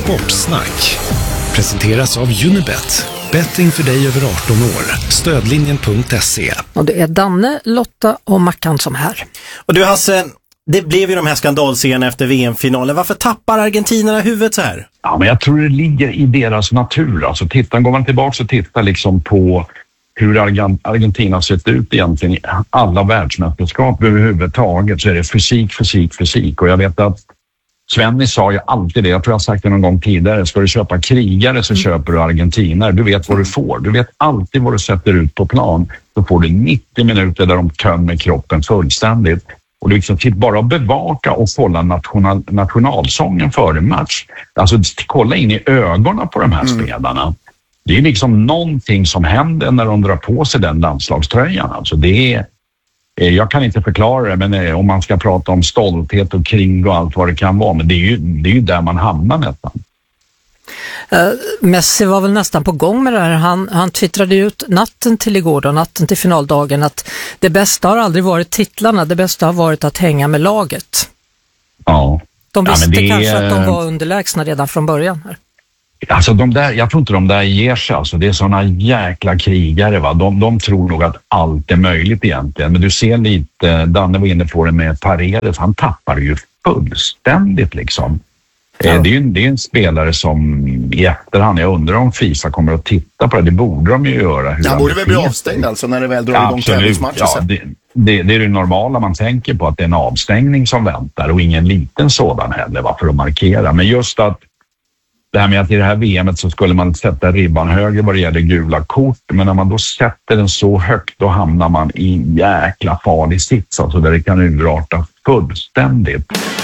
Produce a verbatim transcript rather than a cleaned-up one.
Sportsnack presenteras av Unibet. Betting för dig över arton år. Stödlinjen punkt se. Och det är Danne, Lotta och Mackan som är här. Och du Hasse, det blev ju de här skandalscenerna efter V M-finalen. Varför tappar argentinarna huvudet så här? Ja, men jag tror det ligger i deras natur. Alltså, titta, går man tillbaka och tittar liksom på hur Argentina sett ut egentligen i alla världsmästerskap överhuvudtaget, så är det fysik, fysik, fysik. Och jag vet att Svenny sa ju alltid det, jag tror jag har sagt det någon gång tidigare, ska du köpa krigare så mm. köper du argentinare. Du vet vad du får, du vet alltid vad du sätter ut på plan. Då får du nittio minuter där de tömmer kroppen fullständigt. Och du liksom bara bevaka och kolla national, nationalsången före match. Alltså kolla in i ögonen på de här mm. spelarna. Det är liksom någonting som händer när de drar på sig den landslagströjan. Alltså det är, jag kan inte förklara det, men om man ska prata om stolthet och krig och allt vad det kan vara, men det är ju, det är ju där man hamnar nästan. Uh, Messi var väl nästan på gång med det här. Han, han twittrade ut natten till igår då, natten till finaldagen, att det bästa har aldrig varit titlarna, det bästa har varit att hänga med laget. Ja. De visste ja, det, kanske att de var underlägsna redan från början här. Alltså de där, jag tror inte de där ger sig, alltså det är såna jäkla krigare va, de, de tror nog att allt är möjligt egentligen, men du ser lite, Danne var inne på det med Paredes, han tappar ju fullständigt liksom. Ja. Det är ju det är en spelare som i efterhand, jag undrar om FIFA kommer att titta på det, det borde de ju göra. Hur han borde väl bli avstängd alltså när det väl drar ja, igång tävlingsmatcher. Ja, det, det, det är det normala man tänker på, att det är en avstängning som väntar och ingen liten sådan heller, va, för att markera. Men just att det här med att i det här V M:et så skulle man sätta ribban högre vad det gäller gula kort, men när man då sätter den så högt då hamnar man i en jäkla farlig sits, alltså där det kan urarta fullständigt.